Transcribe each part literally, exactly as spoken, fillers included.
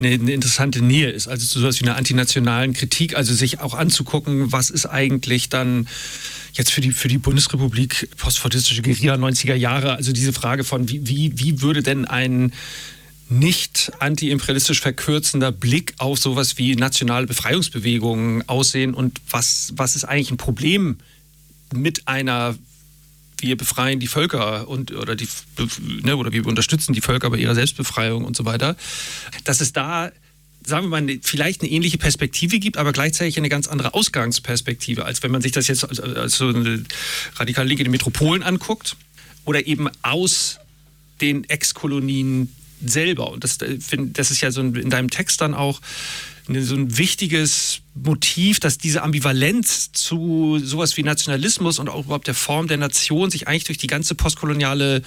eine, eine interessante Nähe ist, also so etwas wie eine antinationalen Kritik, also sich auch anzugucken, was ist eigentlich dann jetzt für die, für die Bundesrepublik postfordistische Guerilla neunziger Jahre, also diese Frage von, wie, wie, wie würde denn ein nicht antiimperialistisch verkürzender Blick auf sowas wie nationale Befreiungsbewegungen aussehen und was, was ist eigentlich ein Problem mit einer, wir befreien die Völker und oder die ne, oder wir unterstützen die Völker bei ihrer Selbstbefreiung und so weiter, dass es da, sagen wir mal, vielleicht eine ähnliche Perspektive gibt, aber gleichzeitig eine ganz andere Ausgangsperspektive, als wenn man sich das jetzt als, als so eine radikal linke Metropolen anguckt oder eben aus den Ex-Kolonien selber. Und das, das ist ja so ein, in deinem Text dann auch so ein wichtiges Motiv, dass diese Ambivalenz zu sowas wie Nationalismus und auch überhaupt der Form der Nation sich eigentlich durch die ganze postkoloniale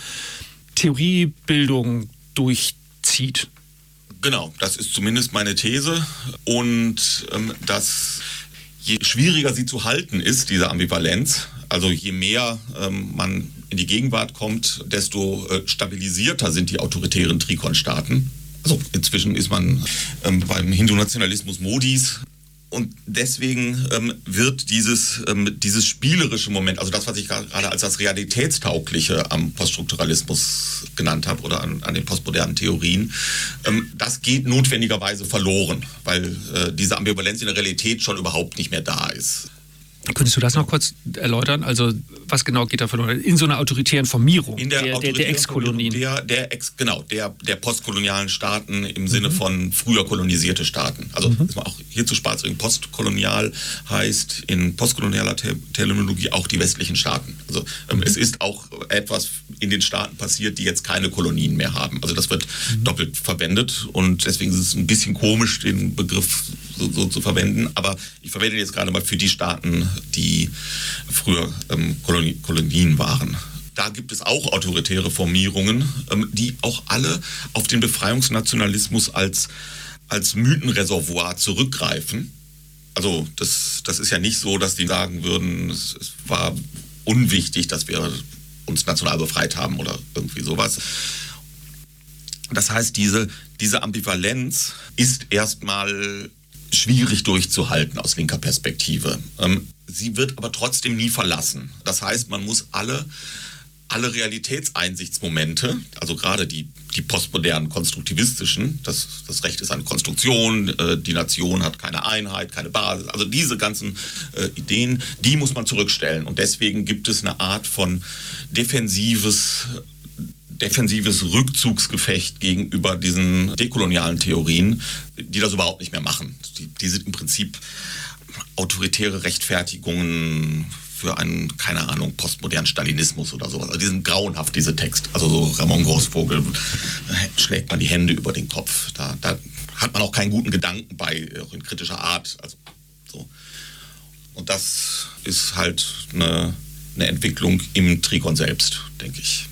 Theoriebildung durchzieht. Genau, das ist zumindest meine These. Und ähm, dass je schwieriger sie zu halten ist, diese Ambivalenz, also je mehr ähm, man in die Gegenwart kommt, desto äh, stabilisierter sind die autoritären Trikon-Staaten. Also inzwischen ist man ähm, beim Hindu-Nationalismus Modis. Und deswegen ähm, wird dieses, ähm, dieses spielerische Moment, also das, was ich gerade als das Realitätstaugliche am Poststrukturalismus genannt habe oder an, an den postmodernen Theorien, ähm, das geht notwendigerweise verloren, weil äh, diese Ambivalenz in der Realität schon überhaupt nicht mehr da ist. Könntest du das noch kurz erläutern? Also was genau geht da verloren? In so einer autoritären Formierung in der, der, der, der Ex-Kolonien. Der, der Ex, genau, der, der postkolonialen Staaten im Sinne mhm. von früher kolonisierte Staaten. Also mhm. ist man auch hier zu Spaß, postkolonial heißt in postkolonialer Te- Terminologie auch die westlichen Staaten. Also ähm, mhm. es ist auch etwas in den Staaten passiert, die jetzt keine Kolonien mehr haben. Also das wird mhm. doppelt verwendet und deswegen ist es ein bisschen komisch, den Begriff so, so zu verwenden. Aber ich verwende jetzt gerade mal für die Staaten, die früher ähm, Koloni- Kolonien waren. Da gibt es auch autoritäre Formierungen, ähm, die auch alle auf den Befreiungsnationalismus als, als Mythenreservoir zurückgreifen. Also das, das ist ja nicht so, dass die sagen würden, es, es war unwichtig, dass wir uns national befreit haben oder irgendwie sowas. Das heißt, diese, diese Ambivalenz ist erstmal schwierig durchzuhalten aus linker Perspektive. Ähm, sie wird aber trotzdem nie verlassen. Das heißt, man muss alle, alle Realitätseinsichtsmomente, also gerade die, die postmodernen konstruktivistischen, das, das Recht ist eine Konstruktion, äh, die Nation hat keine Einheit, keine Basis, also diese ganzen äh, Ideen, die muss man zurückstellen. Und deswegen gibt es eine Art von defensives defensives Rückzugsgefecht gegenüber diesen dekolonialen Theorien, die das überhaupt nicht mehr machen. Die, die sind im Prinzip autoritäre Rechtfertigungen für einen, keine Ahnung, postmodernen Stalinismus oder sowas. Also die sind grauenhaft, diese Texte. Also so Ramon Großvogel schlägt man die Hände über den Kopf. Da, da hat man auch keinen guten Gedanken bei, auch in kritischer Art. Also so. Und das ist halt eine, eine Entwicklung im Trikon selbst, denke ich.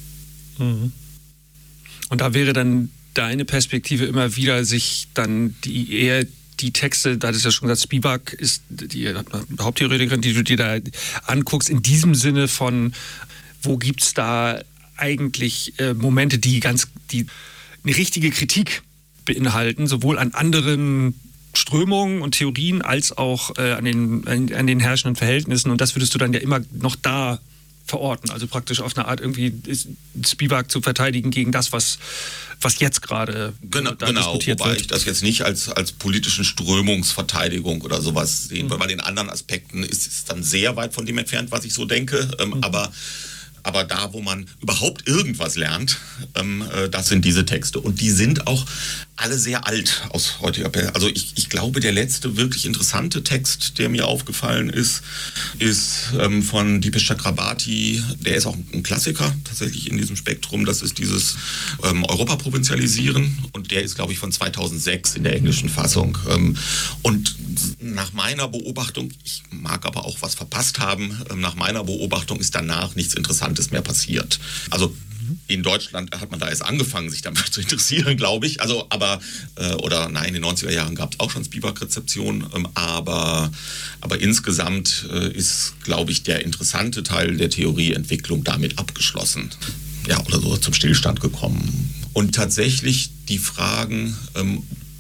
Und da wäre dann deine Perspektive immer wieder, sich dann die eher die Texte, da hattest du ja schon gesagt, Spivak ist die Haupttheoretikerin, die du dir da anguckst, in diesem Sinne von, wo gibt es da eigentlich äh, Momente, die ganz, die eine richtige Kritik beinhalten, sowohl an anderen Strömungen und Theorien als auch äh, an den, an, an den herrschenden Verhältnissen. Und das würdest du dann ja immer noch da verorten, also praktisch auf eine Art irgendwie Spivak zu verteidigen gegen das, was, was jetzt gerade genau, da genau, diskutiert wobei wird. Ich das jetzt nicht als, als politischen Strömungsverteidigung oder sowas sehen, mhm. weil bei den anderen Aspekten ist es dann sehr weit von dem entfernt, was ich so denke, ähm, mhm. aber Aber da, wo man überhaupt irgendwas lernt, ähm, äh, das sind diese Texte. Und die sind auch alle sehr alt aus heutiger Perspektive. Also ich, ich glaube, der letzte wirklich interessante Text, der mir aufgefallen ist, ist ähm, von Dipesh Chakrabarty. Der ist auch ein Klassiker tatsächlich in diesem Spektrum. Das ist dieses ähm, Europaprovinzialisieren. Und der ist, glaube ich, von zweitausendsechs in der englischen Fassung. Ähm, und nach meiner Beobachtung, ich mag aber auch was verpasst haben, ähm, nach meiner Beobachtung ist danach nichts Interessantes mehr passiert. Also in Deutschland hat man da erst angefangen, sich dafür zu interessieren, glaube ich. Also, aber, äh, oder nein, in den neunziger Jahren gab es auch schon Spivak-Rezeption, ähm, aber, aber insgesamt äh, ist, glaube ich, der interessante Teil der Theorieentwicklung damit abgeschlossen. Ja, oder so zum Stillstand gekommen. Und tatsächlich die Fragen, ähm,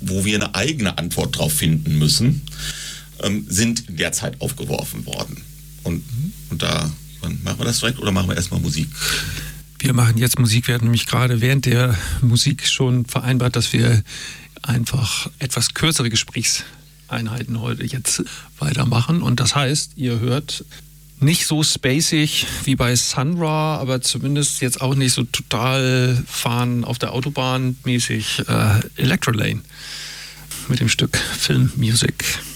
wo wir eine eigene Antwort drauf finden müssen, ähm, sind derzeit aufgeworfen worden. Und, und da, machen wir das direkt oder machen wir erstmal Musik? Wir machen jetzt Musik. Wir hatten nämlich gerade während der Musik schon vereinbart, dass wir einfach etwas kürzere Gesprächseinheiten heute jetzt weitermachen. Und das heißt, ihr hört nicht so spacig wie bei Sun Ra, aber zumindest jetzt auch nicht so total fahren auf der Autobahn mäßig äh, Electrolane mit dem Stück Film Music.